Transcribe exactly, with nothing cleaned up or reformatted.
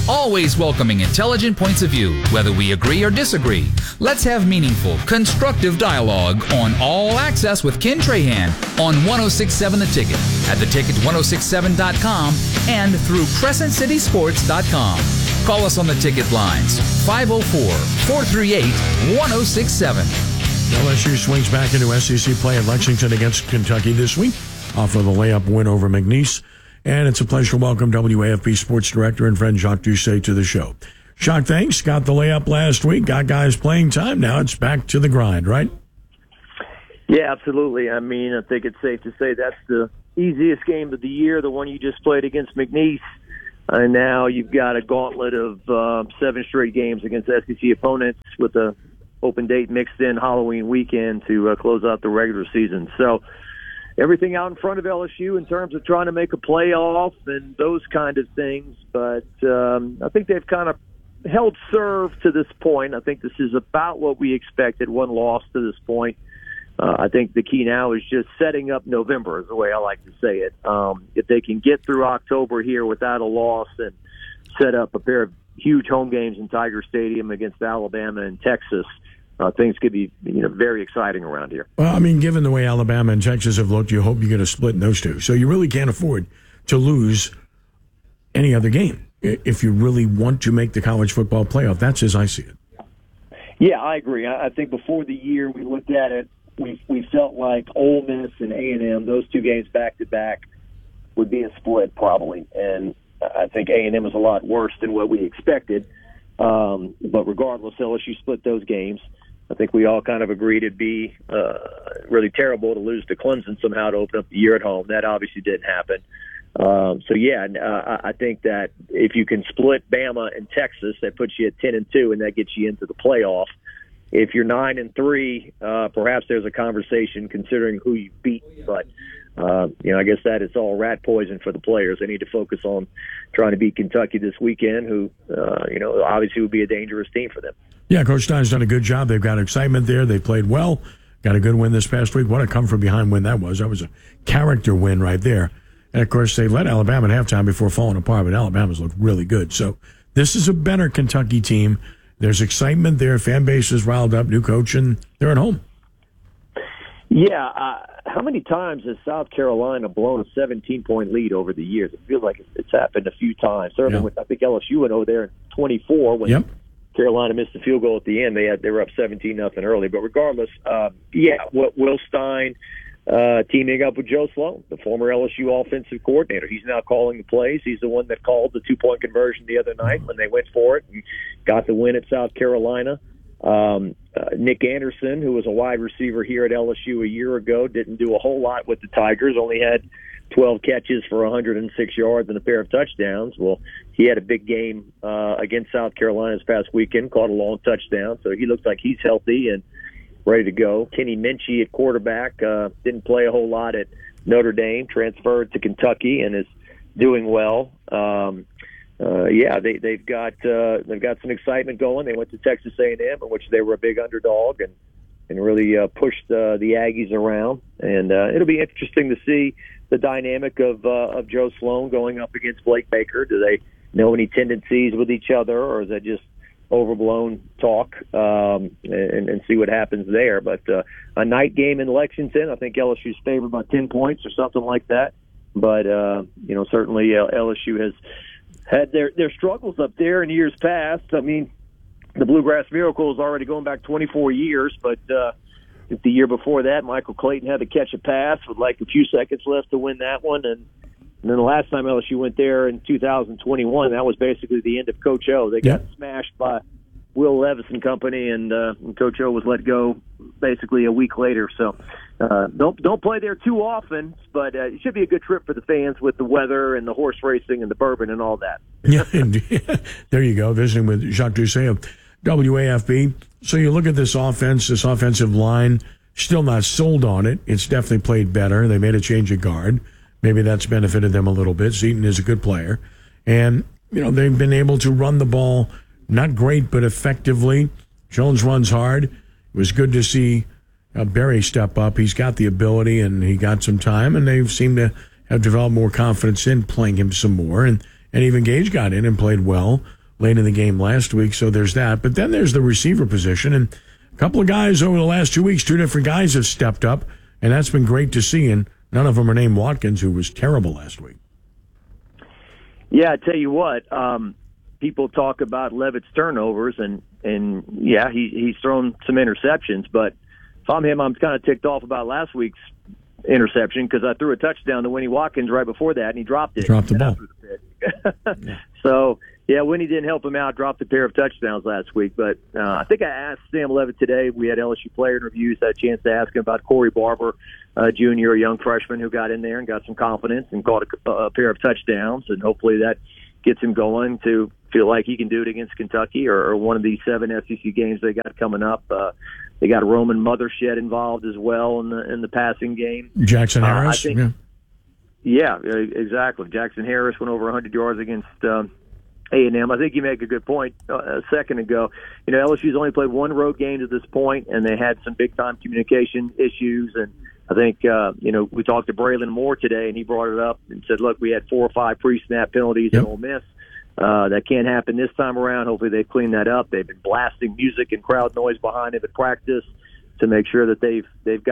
Always welcoming intelligent points of view, whether we agree or disagree. Let's have meaningful, constructive dialogue on All Access with Ken Trahan on one oh six point seven The Ticket, at the ticket ten sixty-seven dot com, and through crescent city sports dot com. Call us on the ticket lines, five oh four, four three eight, one oh six seven. L S U swings back into S E C play at Lexington against Kentucky this week, off of the layup win over McNeese. And it's a pleasure to welcome W A F B Sports Director and friend Jacques Doucet to the show. Jacques, thanks. Got the layup last week. Got guys playing time. Now it's back to the grind, right? Yeah, absolutely. I mean, I think it's safe to say that's the easiest game of the year, the one you just played against McNeese. And now you've got a gauntlet of uh, seven straight games against S E C opponents with a open date mixed in Halloween weekend to uh, close out the regular season. So everything out in front of L S U in terms of trying to make a playoff and those kind of things. But um, I think they've kind of held serve to this point. I think this is about what we expected, one loss to this point. Uh, I think the key now is just setting up November, is the way I like to say it. Um, if they can get through October here without a loss and set up a pair of huge home games in Tiger Stadium against Alabama and Texas, Uh, things could be, you know, very exciting around here. Well, I mean, given the way Alabama and Texas have looked, you hope you get a split in those two. So you really can't afford to lose any other game if you really want to make the college football playoff. That's as I see it. Yeah, I agree. I think before the year we looked at it, we we felt like Ole Miss and A and M, those two games back to back, would be a split probably. And I think A and M is a lot worse than what we expected. Um, but regardless, L S U split those games. I think we all kind of agreed it'd be uh, really terrible to lose to Clemson somehow to open up the year at home. That obviously didn't happen. Um, so, yeah, uh, I think that if you can split Bama and Texas, that puts you at ten and two, and that gets you into the playoff. If you're nine and three, uh, perhaps there's a conversation considering who you beat. But, uh, you know, I guess that is all rat poison for the players. They need to focus on trying to beat Kentucky this weekend, who, uh, you know, obviously would be a dangerous team for them. Yeah, Coach Stein's done a good job. They've got excitement there. They played well. Got a good win this past week. What a come-from-behind win that was. That was a character win right there. And, of course, they led Alabama at halftime before falling apart, but Alabama's looked really good. So this is a better Kentucky team. There's excitement there. Fan base is riled up. New coach, and they're at home. Yeah. Uh, how many times has South Carolina blown a seventeen-point lead over the years? It feels like it's happened a few times. Certainly, yeah. with, I think L S U went over there in twenty-four when yep. Carolina missed the field goal at the end. They had they were up seventeen nothing early. But regardless, uh, yeah, Will Stein uh, teaming up with Joe Sloan, the former L S U offensive coordinator. He's now calling the plays. He's the one that called the two-point conversion the other night when they went for it and got the win at South Carolina. Um, uh, Nick Anderson, who was a wide receiver here at L S U a year ago, didn't do a whole lot with the Tigers, only had twelve catches for one hundred six yards and a pair of touchdowns. Well, he had a big game uh, against South Carolina this past weekend, caught a long touchdown, so he looks like he's healthy and ready to go. Kenny Minchie at quarterback uh, didn't play a whole lot at Notre Dame, transferred to Kentucky and is doing well. Um, uh, yeah, they, they've got uh, they've got some excitement going. They went to Texas A and M, in which they were a big underdog, and and really uh, pushed uh, the Aggies around. And uh, it'll be interesting to see the dynamic of uh, of Joe Sloan going up against Blake Baker. Do they know any tendencies with each other, or is that just overblown talk, um, and, and see what happens there? But uh, a night game in Lexington, I think L S U's favored by ten points or something like that. But, uh, you know, certainly uh, L S U has had their, their struggles up there in years past. I mean, the Bluegrass Miracle is already going back twenty-four years, but uh, the year before that, Michael Clayton had to catch a pass with like a few seconds left to win that one. And, and then the last time L S U went there in two thousand twenty-one, that was basically the end of Coach O. They got yep. smashed by Will Levis and company, and, uh, and Coach O was let go basically a week later. So uh, don't don't play there too often, but uh, it should be a good trip for the fans with the weather and the horse racing and the bourbon and all that. Yeah, there you go, visiting with Jacques Doucet of W A F B. So you look at this offense, this offensive line, still not sold on it. It's definitely played better. They made a change of guard. Maybe that's benefited them a little bit. Seaton is a good player. And, you know, they've been able to run the ball, not great, but effectively. Jones runs hard. It was good to see uh, Berry step up. He's got the ability, and he got some time, and they seem to have developed more confidence in playing him some more. And, and even Gage got in and played well. late in the game last week, so there's that. But then there's the receiver position, and a couple of guys over the last two weeks, two different guys have stepped up, and that's been great to see, and none of them are named Watkins, who was terrible last week. Yeah, I tell you what, um, people talk about Levitt's turnovers, and, and yeah, he, he's thrown some interceptions, but if I'm him, I'm kind of ticked off about last week's interception because I threw a touchdown to Winnie Watkins right before that, and he dropped it. Dropped the ball. yeah. So, yeah, Winnie didn't help him out, dropped a pair of touchdowns last week. But uh, I think I asked Sam Levitt today. We had L S U player interviews, had a chance to ask him about Corey Barber, uh, Junior, a young freshman who got in there and got some confidence and caught a, a pair of touchdowns, and hopefully that gets him going to feel like he can do it against Kentucky or, or one of these seven S E C games they got coming up. Uh, they got Roman Mothershed involved as well in the in the passing game. Jackson Harris, uh, I think, yeah. yeah, exactly. Jackson Harris went over one hundred yards against um, A and M. I think you make a good point uh, a second ago. You know, L S U's only played one road game to this point, and they had some big-time communication issues. And I think, uh, you know, we talked to Braylon Moore today, and he brought it up and said, look, we had four or five pre-snap penalties yep. in Ole Miss. Uh, that can't happen this time around. Hopefully they clean that up. They've been blasting music and crowd noise behind him at practice to make sure that they've they've got